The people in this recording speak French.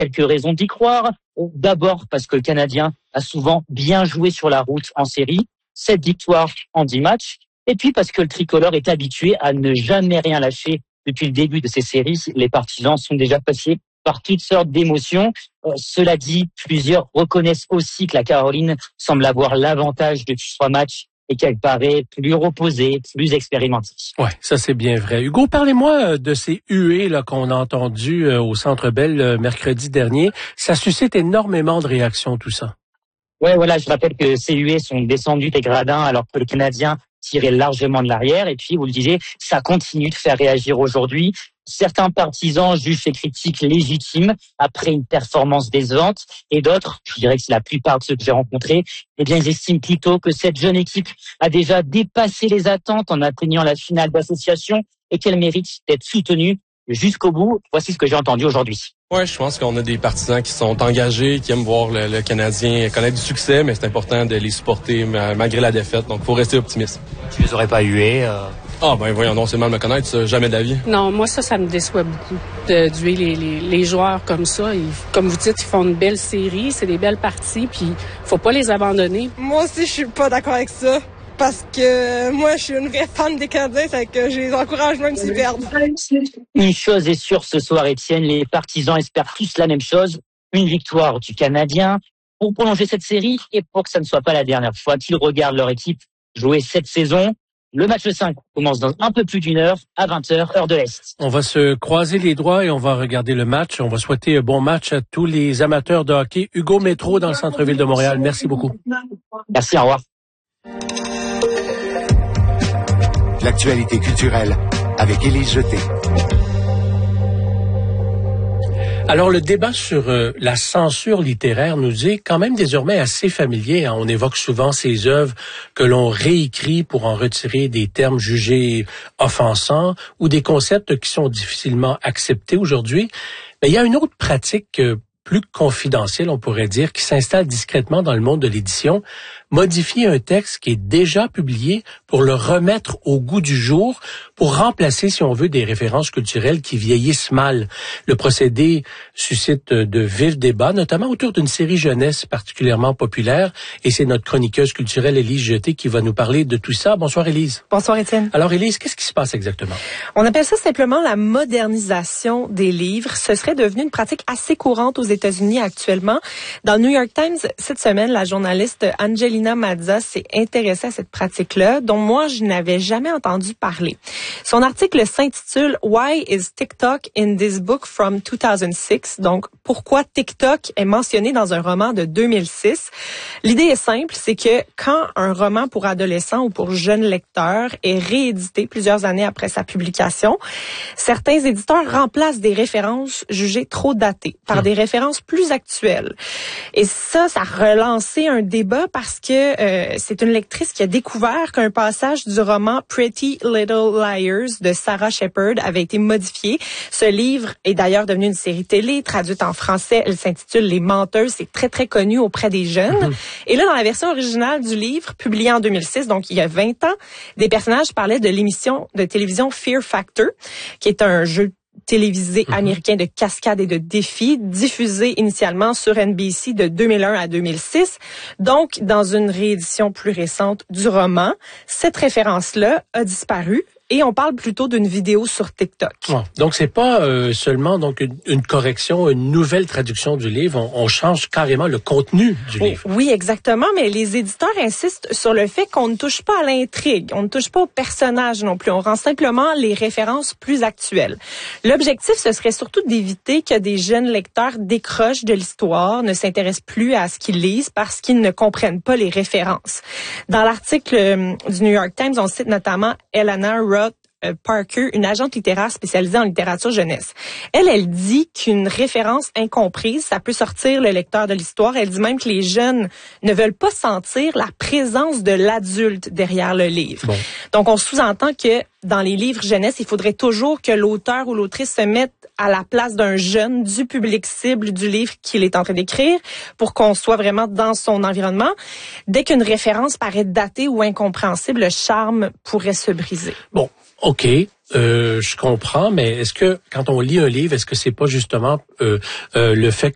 quelques raisons d'y croire. D'abord parce que le Canadien a souvent bien joué sur la route en série, 7 victoires en 10 matchs. Et puis parce que le tricolore est habitué à ne jamais rien lâcher depuis le début de ces séries. Les partisans sont déjà passés par toutes sortes d'émotions. Cela dit, plusieurs reconnaissent aussi que la Caroline semble avoir l'avantage depuis 3 matchs et qu'elle paraît plus reposée, plus expérimentée. Ouais, ça c'est bien vrai. Hugo, parlez-moi de ces huées là qu'on a entendues au Centre Bell mercredi dernier. Ça suscite énormément de réactions, tout ça. Ouais, voilà, je rappelle que ces huées sont descendues des gradins alors que le Canadien tirait largement de l'arrière. Et puis, vous le disiez, ça continue de faire réagir aujourd'hui. Certains partisans jugent ces critiques légitimes après une performance décevante et d'autres, je dirais que c'est la plupart de ceux que j'ai rencontrés, eh bien, ils estiment plutôt que cette jeune équipe a déjà dépassé les attentes en atteignant la finale d'association et qu'elle mérite d'être soutenue jusqu'au bout. Voici ce que j'ai entendu aujourd'hui. Ouais, je pense qu'on a des partisans qui sont engagés, qui aiment voir le Canadien connaître du succès, mais c'est important de les supporter malgré la défaite. Donc, faut rester optimiste. Tu les aurais pas hués? Ah, ben voyons, non, c'est mal me connaître, ça, jamais d'avis. Non, moi, ça me déçoit beaucoup d'huer les joueurs comme ça. Comme vous dites, ils font une belle série, c'est des belles parties, puis faut pas les abandonner. Moi aussi, je suis pas d'accord avec ça. Parce que moi, je suis une vraie fan des Canadiens, c'est que je les encourage même s'ils perdent. Une chose est sûre ce soir, Étienne, les partisans espèrent tous la même chose, une victoire du Canadien pour prolonger cette série et pour que ça ne soit pas la dernière fois qu'ils regardent leur équipe jouer cette saison. Le match 5 commence dans un peu plus d'une heure, à 20h, heure de l'Est. On va se croiser les doigts et on va regarder le match. On va souhaiter un bon match à tous les amateurs de hockey. Hugo Métro dans le centre-ville de Montréal. Merci beaucoup. Merci, au revoir. L'actualité culturelle avec Élise Jeté. Alors, le débat sur la censure littéraire nous est quand même désormais assez familier. On évoque souvent ces œuvres que l'on réécrit pour en retirer des termes jugés offensants ou des concepts qui sont difficilement acceptés aujourd'hui. Mais il y a une autre pratique plus confidentielle, on pourrait dire, qui s'installe discrètement dans le monde de l'édition, modifier un texte qui est déjà publié pour le remettre au goût du jour, pour remplacer, si on veut, des références culturelles qui vieillissent mal. Le procédé suscite de vifs débats, notamment autour d'une série jeunesse particulièrement populaire, et c'est notre chroniqueuse culturelle Élise Jeté qui va nous parler de tout ça. Bonsoir Élise. Bonsoir Étienne. Alors Élise, qu'est-ce qui se passe exactement? On appelle ça simplement la modernisation des livres. Ce serait devenu une pratique assez courante aux États-Unis actuellement. Dans le New York Times, cette semaine, la journaliste Angelina Mazza s'est intéressée à cette pratique-là, dont moi, je n'avais jamais entendu parler. Son article s'intitule « Why is TikTok in this book from 2006 ?» Donc, pourquoi TikTok est mentionné dans un roman de 2006? L'idée est simple, c'est que quand un roman pour adolescents ou pour jeunes lecteurs est réédité plusieurs années après sa publication, certains éditeurs remplacent des références jugées trop datées par des références plus actuelles. Et ça a relancé un débat parce que c'est une lectrice qui a découvert qu'un passage du roman Pretty Little Liars de Sarah Shepard avait été modifié. Ce livre est d'ailleurs devenu une série télé traduite en français. Elle s'intitule Les Menteuses. C'est très, très connu auprès des jeunes. Et là, dans la version originale du livre, publiée en 2006, donc il y a 20 ans, des personnages parlaient de l'émission de télévision Fear Factor, qui est un jeu télévisé américain de cascades et de défis, diffusé initialement sur NBC de 2001 à 2006. Donc, dans une réédition plus récente du roman, cette référence-là a disparu. Et on parle plutôt d'une vidéo sur TikTok. Donc, c'est pas seulement donc une correction, une nouvelle traduction du livre. On change carrément le contenu du livre. Oui, exactement. Mais les éditeurs insistent sur le fait qu'on ne touche pas à l'intrigue. On ne touche pas au personnage non plus. On rend simplement les références plus actuelles. L'objectif, ce serait surtout d'éviter que des jeunes lecteurs décrochent de l'histoire, ne s'intéressent plus à ce qu'ils lisent parce qu'ils ne comprennent pas les références. Dans l'article du New York Times, on cite notamment Elana Parker, une agente littéraire spécialisée en littérature jeunesse. Elle dit qu'une référence incomprise, ça peut sortir le lecteur de l'histoire. Elle dit même que les jeunes ne veulent pas sentir la présence de l'adulte derrière le livre. Bon. Donc, on sous-entend que dans les livres jeunesse, il faudrait toujours que l'auteur ou l'autrice se mette à la place d'un jeune, du public cible du livre qu'il est en train d'écrire, pour qu'on soit vraiment dans son environnement. Dès qu'une référence paraît datée ou incompréhensible, le charme pourrait se briser. Bon, OK. Je comprends, mais est-ce que quand on lit un livre, est-ce que c'est pas justement le fait